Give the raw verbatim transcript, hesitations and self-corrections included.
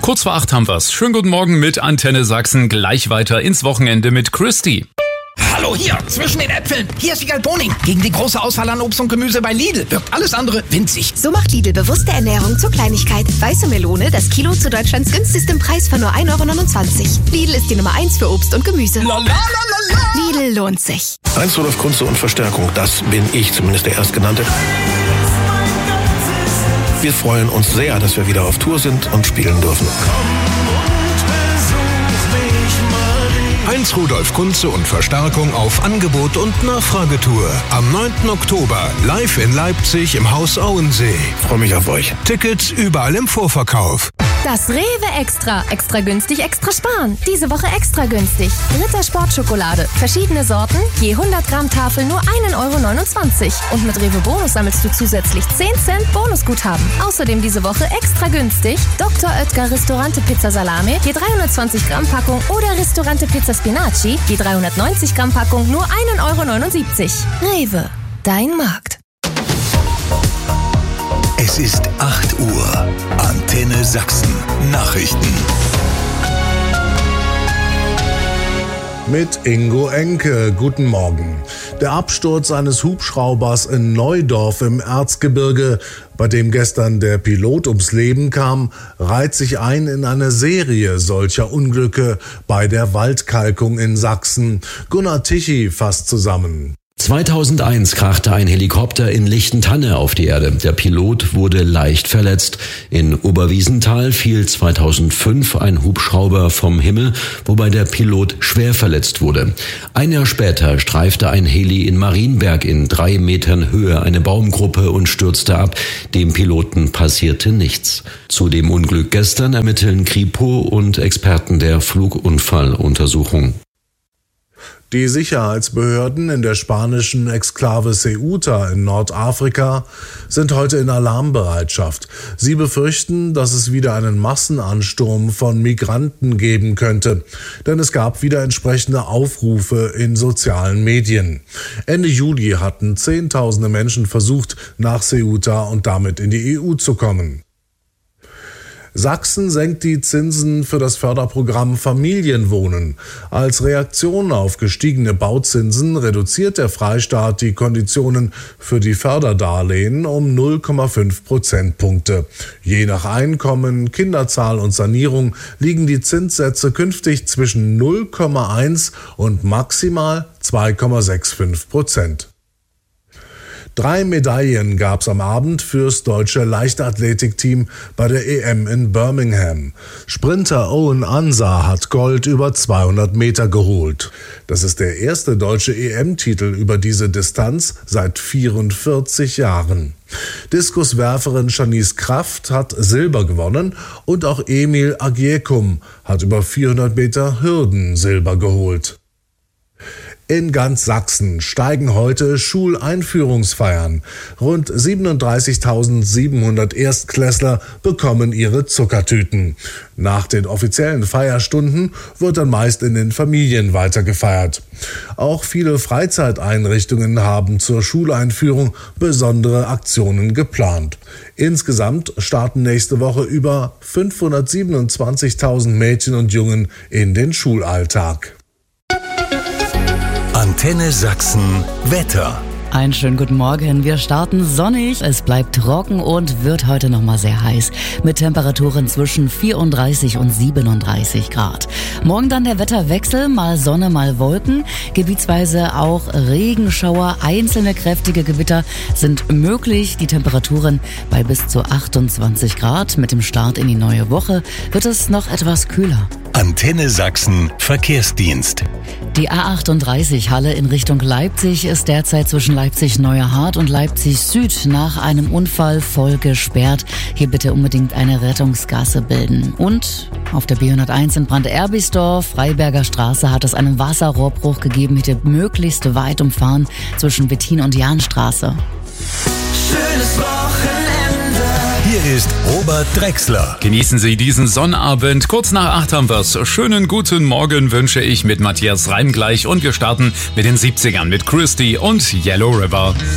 Kurz vor acht haben wir's. Schönen guten Morgen mit Antenne Sachsen. Gleich weiter ins Wochenende mit Christy. Hallo, hier, zwischen den Äpfeln. Hier ist Wiegald Boning. Gegen die große Auswahl an Obst und Gemüse bei Lidl wirkt alles andere winzig. So macht Lidl bewusste Ernährung zur Kleinigkeit. Weiße Melone, das Kilo zu Deutschlands günstigstem Preis von nur ein Euro neunundzwanzig. Lidl ist die Nummer eins für Obst und Gemüse. La, la, la, la, la. Lidl lohnt sich. Heinz Rudolf Kunze und Verstärkung, das bin ich, zumindest der Erstgenannte. Wir freuen uns sehr, dass wir wieder auf Tour sind und spielen dürfen. Heinz Rudolf Kunze und Verstärkung auf Angebot und Nachfragetour. Am neunten Oktober live in Leipzig im Haus Auensee. Ich freue mich auf euch. Tickets überall im Vorverkauf. Das Rewe Extra. Extra günstig, extra sparen. Diese Woche extra günstig. Ritter Sportschokolade. Verschiedene Sorten. Je hundert Gramm Tafel nur ein Euro neunundzwanzig. Und mit Rewe Bonus sammelst du zusätzlich zehn Cent Bonusguthaben. Außerdem diese Woche extra günstig. Doktor Oetker Ristorante Pizza Salame. Je dreihundertzwanzig Gramm Packung. Oder Ristorante Pizza Spinaci. Je dreihundertneunzig Gramm Packung nur ein Euro neunundsiebzig. Rewe. Dein Markt. Es ist acht Uhr. Antenne Sachsen. Nachrichten. Mit Ingo Enke. Guten Morgen. Der Absturz eines Hubschraubers in Neudorf im Erzgebirge, bei dem gestern der Pilot ums Leben kam, reiht sich ein in eine Serie solcher Unglücke bei der Waldkalkung in Sachsen. Gunnar Tichy fasst zusammen. zweitausendeins krachte ein Helikopter in Lichtentanne auf die Erde. Der Pilot wurde leicht verletzt. In Oberwiesenthal fiel zweitausendfünf ein Hubschrauber vom Himmel, wobei der Pilot schwer verletzt wurde. Ein Jahr später streifte ein Heli in Marienberg in drei Metern Höhe eine Baumgruppe und stürzte ab. Dem Piloten passierte nichts. Zu dem Unglück gestern ermitteln Kripo und Experten der Flugunfalluntersuchung. Die Sicherheitsbehörden in der spanischen Exklave Ceuta in Nordafrika sind heute in Alarmbereitschaft. Sie befürchten, dass es wieder einen Massenansturm von Migranten geben könnte, denn es gab wieder entsprechende Aufrufe in sozialen Medien. Ende Juli hatten Zehntausende Menschen versucht, nach Ceuta und damit in die E U zu kommen. Sachsen senkt die Zinsen für das Förderprogramm Familienwohnen. Als Reaktion auf gestiegene Bauzinsen reduziert der Freistaat die Konditionen für die Förderdarlehen um null Komma fünf Prozentpunkte. Je nach Einkommen, Kinderzahl und Sanierung liegen die Zinssätze künftig zwischen null Komma eins und maximal zwei Komma fünfundsechzig Prozent. Drei Medaillen gab's am Abend fürs deutsche Leichtathletikteam bei der E M in Birmingham. Sprinter Owen Ansah hat Gold über zweihundert Meter geholt. Das ist der erste deutsche E M-Titel über diese Distanz seit vierundvierzig Jahren. Diskuswerferin Shanice Kraft hat Silber gewonnen und auch Emil Agiekum hat über vierhundert Meter Hürden Silber geholt. In ganz Sachsen steigen heute Schuleinführungsfeiern. Rund siebenunddreißigtausendsiebenhundert Erstklässler bekommen ihre Zuckertüten. Nach den offiziellen Feierstunden wird dann meist in den Familien weitergefeiert. Auch viele Freizeiteinrichtungen haben zur Schuleinführung besondere Aktionen geplant. Insgesamt starten nächste Woche über fünfhundertsiebenundzwanzigtausend Mädchen und Jungen in den Schulalltag. Antenne Sachsen Wetter. Einen schönen guten Morgen. Wir starten sonnig. Es bleibt trocken und wird heute noch mal sehr heiß. Mit Temperaturen zwischen vierunddreißig und siebenunddreißig Grad. Morgen dann der Wetterwechsel. Mal Sonne, mal Wolken. Gebietsweise auch Regenschauer. Einzelne kräftige Gewitter sind möglich. Die Temperaturen bei bis zu achtundzwanzig Grad. Mit dem Start in die neue Woche wird es noch etwas kühler. Antenne Sachsen Verkehrsdienst. Die A achtunddreißig Halle in Richtung Leipzig ist derzeit zwischen Leipzig-Neuerhardt und Leipzig-Süd nach einem Unfall voll gesperrt. Hier bitte unbedingt eine Rettungsgasse bilden. Und auf der B hunderteins in Brand-Erbisdorf, Freiberger Straße, hat es einen Wasserrohrbruch gegeben. Bitte möglichst weit umfahren zwischen Wettin und Jahnstraße. Schönes Wochenende. Hier ist Robert Drechsler. Genießen Sie diesen Sonnabend. Kurz nach acht haben wir's. Schönen guten Morgen wünsche ich mit Matthias Reim gleich und wir starten mit den siebzigern mit Christy und Yellow River.